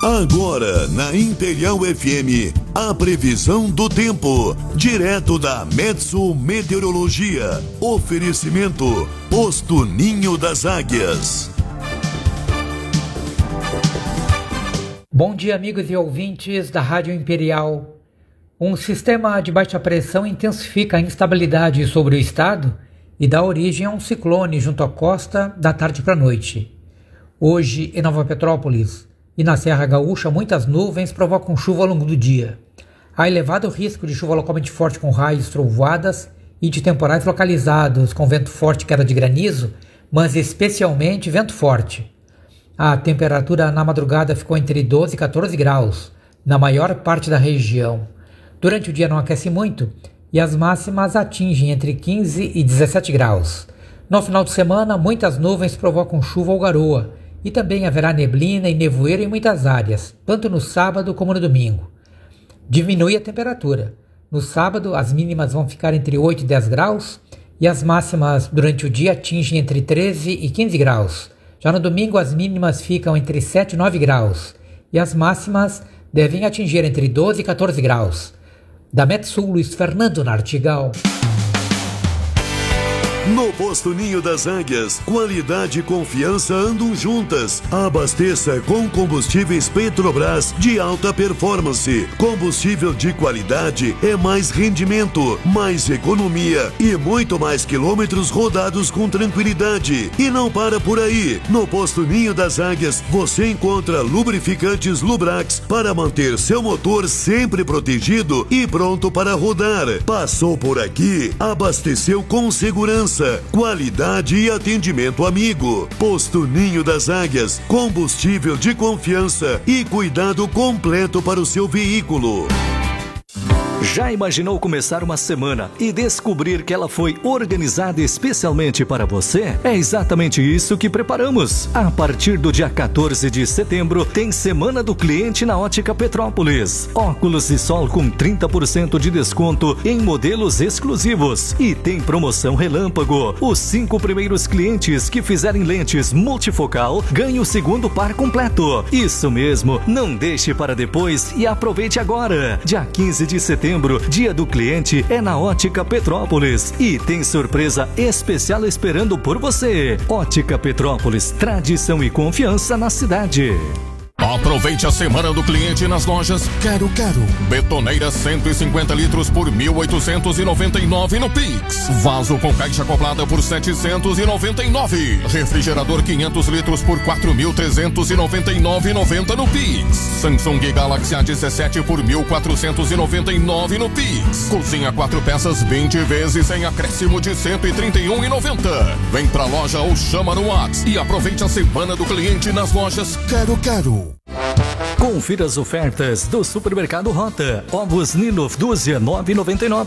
Agora, na Imperial FM, a previsão do tempo, direto da Metsu Meteorologia. Oferecimento, Posto Ninho das Águias. Bom dia, amigos e ouvintes da Rádio Imperial. Um sistema de baixa pressão intensifica a instabilidade sobre o estado e dá origem a um ciclone junto à costa da tarde para a noite. Hoje, em Nova Petrópolis e na Serra Gaúcha, muitas nuvens provocam chuva ao longo do dia. Há elevado risco de chuva localmente forte com raios, trovoadas e de temporais localizados com vento forte e queda de granizo, mas especialmente vento forte. A temperatura na madrugada ficou entre 12 e 14 graus, na maior parte da região. Durante o dia não aquece muito e as máximas atingem entre 15 e 17 graus. No final de semana, muitas nuvens provocam chuva ou garoa, e também haverá neblina e nevoeiro em muitas áreas, tanto no sábado como no domingo. Diminui a temperatura. No sábado, as mínimas vão ficar entre 8 e 10 graus e as máximas durante o dia atingem entre 13 e 15 graus. Já no domingo, as mínimas ficam entre 7 e 9 graus e as máximas devem atingir entre 12 e 14 graus. Da Metsul, Luiz Fernando Nartigal. No Posto Ninho das Águias, qualidade e confiança andam juntas. Abasteça com combustíveis Petrobras de alta performance. Combustível de qualidade é mais rendimento, mais economia e muito mais quilômetros rodados com tranquilidade. E não para por aí. No Posto Ninho das Águias, você encontra lubrificantes Lubrax para manter seu motor sempre protegido e pronto para rodar. Passou por aqui, abasteceu com segurança, qualidade e atendimento amigo. Posto Ninho das Águias, combustível de confiança e cuidado completo para o seu veículo. Já imaginou começar uma semana e descobrir que ela foi organizada especialmente para você? É exatamente isso que preparamos. A partir do dia 14 de setembro, tem Semana do Cliente na Ótica Petrópolis. Óculos de sol com 30% de desconto em modelos exclusivos. E tem promoção relâmpago. Os 5 primeiros clientes que fizerem lentes multifocal ganham o segundo par completo. Isso mesmo, não deixe para depois e aproveite agora. Dia 15 de setembro, Dia do Cliente é na Ótica Petrópolis e tem surpresa especial esperando por você. Ótica Petrópolis, tradição e confiança na cidade. Aproveite a Semana do Cliente nas lojas Quero. Betoneira 150 litros por 1.899 no Pix. Vaso com caixa acoplada por 799. Refrigerador 500 litros por 4.399,90 no Pix. Samsung Galaxy A17 por 1.499 no Pix. Cozinha 4 peças 20 vezes em acréscimo de 131,90. Vem pra loja ou chama no WhatsApp e aproveite a Semana do Cliente nas lojas Quero. Confira as ofertas do Supermercado Rota. Ovos Nilo, dúzia, R$ 9,99.